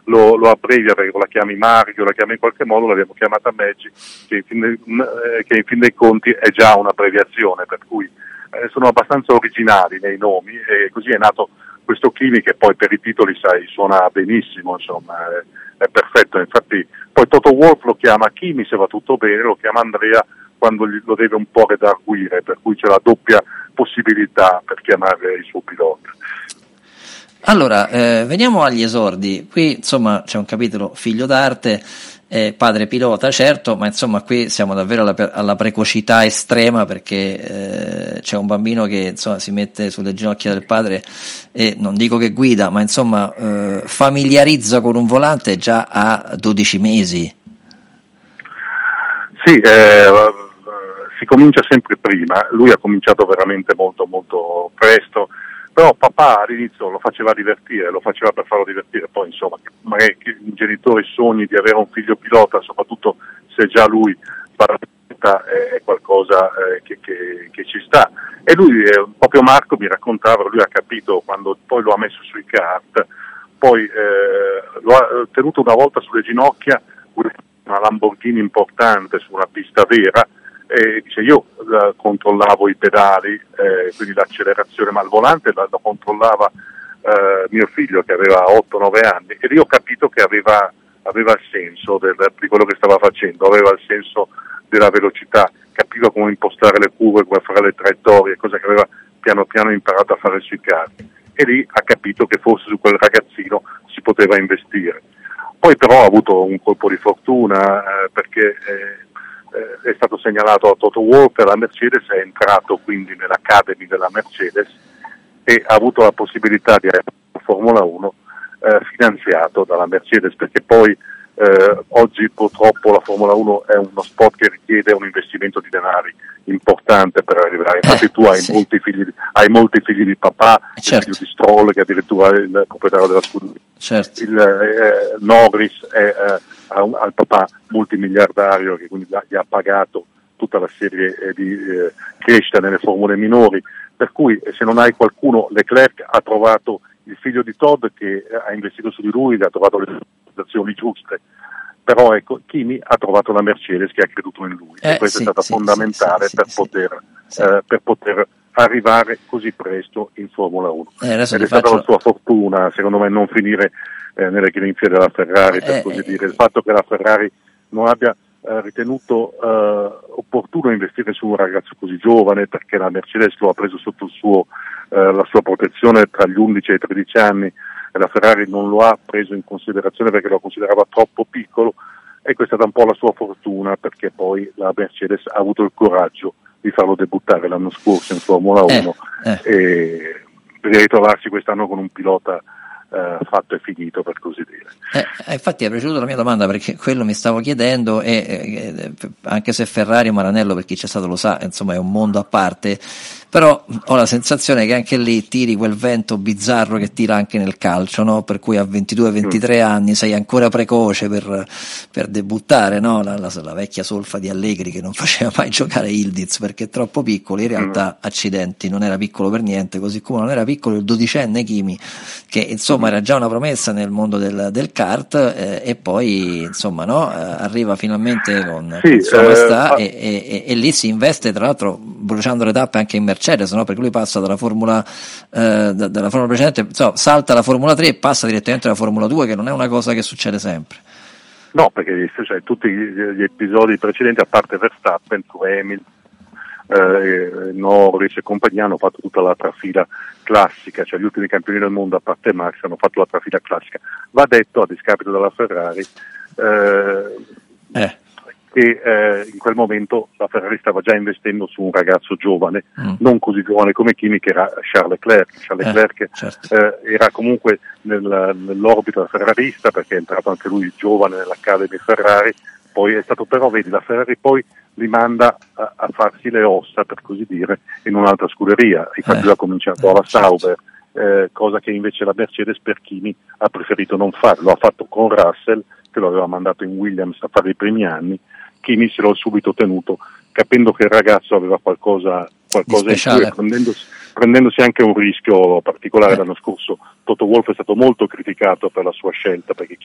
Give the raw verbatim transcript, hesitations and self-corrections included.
lo, lo abbrevia, perché la chiami Mario, la chiami in qualche modo, l'abbiamo chiamata Maggi, che in fin dei, che in fin dei conti è già un'abbreviazione, per cui eh, sono abbastanza originali nei nomi, e così è nato questo Kimi, che poi per i titoli, sai, suona benissimo, insomma, è, è perfetto. Infatti poi Toto Wolff lo chiama Kimi se va tutto bene, lo chiama Andrea quando gli, lo deve un po' redarguire, per cui c'è la doppia possibilità per chiamare il suo pilota. Allora, eh, veniamo agli esordi. Qui insomma c'è un capitolo figlio d'arte, eh, padre pilota, certo, ma insomma qui siamo davvero alla, alla precocità estrema, perché eh, c'è un bambino che insomma si mette sulle ginocchia del padre e non dico che guida, ma insomma eh, familiarizza con un volante già a dodici mesi. Sì, eh, si comincia sempre prima. Lui ha cominciato veramente molto molto presto, però papà all'inizio lo faceva divertire, lo faceva per farlo divertire, poi insomma magari i genitori sogni di avere un figlio pilota, soprattutto se già lui parla, è qualcosa eh, che, che, che ci sta. E lui, eh, proprio Marco mi raccontava, lui ha capito quando poi lo ha messo sui kart, poi eh, lo ha tenuto una volta sulle ginocchia, una Lamborghini importante su una pista vera, e dice io eh, controllavo i pedali, eh, quindi l'accelerazione, ma il volante lo, lo controllava eh, mio figlio che aveva otto nove anni, e lì ho capito che aveva, aveva il senso del, di quello che stava facendo, aveva il senso della velocità, capiva come impostare le curve, come fare le traiettorie, cosa che aveva piano piano imparato a fare sui kart, e lì ha capito che forse su quel ragazzino si poteva investire. Poi però ha avuto un colpo di fortuna eh, perché eh, è stato segnalato a Toto Wolff, e la Mercedes è entrato quindi nell'Academy della Mercedes e ha avuto la possibilità di avere la Formula uno eh, finanziato dalla Mercedes, perché poi eh, oggi purtroppo la Formula uno è uno sport che richiede un investimento di denari importante per arrivare. Infatti eh, tu hai, sì. molti figli, hai molti figli di papà, certo. Il figlio di Stroll che addirittura è il proprietario della scuderia, certo. il eh, Norris è eh, al, al papà multimiliardario che quindi gli ha pagato tutta la serie eh, di eh, crescita nelle formule minori, per cui eh, se non hai qualcuno, Leclerc ha trovato il figlio di Todd che ha investito su di lui, ha trovato le azioni giuste, però ecco, Kimi ha trovato la Mercedes che ha creduto in lui eh, e questo sì, è stato sì, fondamentale sì, per, sì, poter, sì. Eh, per poter arrivare così presto in Formula uno eh, ed è faccio... stata la sua fortuna, secondo me, non finire eh, nelle grinfie della Ferrari, per eh, così eh, dire. Il fatto che la Ferrari non abbia eh, ritenuto eh, opportuno investire su un ragazzo così giovane, perché la Mercedes lo ha preso sotto il suo, eh, la sua protezione tra gli undici e i tredici anni, e la Ferrari non lo ha preso in considerazione perché lo considerava troppo piccolo, e questa è stata un po' la sua fortuna, perché poi la Mercedes ha avuto il coraggio di farlo debuttare l'anno scorso in Formula uno eh, eh. e di ritrovarsi quest'anno con un pilota Uh, fatto e finito, per così dire. Eh, infatti è piaciuta la mia domanda, perché quello mi stavo chiedendo, e eh, anche se Ferrari e Maranello, per chi c'è stato lo sa, insomma è un mondo a parte, però ho la sensazione che anche lì tiri quel vento bizzarro che tira anche nel calcio, no? Per cui a ventidue ventitré mm. anni sei ancora precoce per, per debuttare, no? La, la, la vecchia solfa di Allegri che non faceva mai giocare Ildiz perché è troppo piccolo, in realtà mm. accidenti, non era piccolo per niente, così come non era piccolo il dodicenne Kimi, che insomma era già una promessa nel mondo del, del kart, eh, e poi insomma no, eh, arriva finalmente con, sì, con sua maestà eh, e, e, e lì si investe, tra l'altro bruciando le tappe anche in Mercedes, no? Perché lui passa dalla Formula eh, da, dalla Formula precedente, so, salta la Formula tre e passa direttamente alla Formula due, che non è una cosa che succede sempre. No, perché cioè, tutti gli episodi precedenti, a parte Verstappen, su Hamilton, Eh, Norris e compagnia, hanno fatto tutta la trafila classica, cioè gli ultimi campioni del mondo a parte Max hanno fatto la trafila classica. Va detto, a discapito della Ferrari, eh, eh. che eh, in quel momento la Ferrari stava già investendo su un ragazzo giovane, mm. non così giovane come Kimi, che era Charles Leclerc. Charles Leclerc eh, certo. eh, era comunque nel, nell'orbita ferrarista, perché è entrato anche lui giovane nell'Academy Ferrari. Poi è stato però, vedi, la Ferrari poi li manda a, a farsi le ossa, per così dire, in un'altra scuderia. Infatti lui eh, ha cominciato alla Sauber, eh, cosa che invece la Mercedes per Kimi ha preferito non fare. Lo ha fatto con Russell, che lo aveva mandato in Williams a fare i primi anni. Kimi se l'ha subito tenuto, capendo che il ragazzo aveva qualcosa, qualcosa in più, e prendendosi, prendendosi anche un rischio particolare. Eh. L'anno scorso Toto Wolff è stato molto criticato per la sua scelta, perché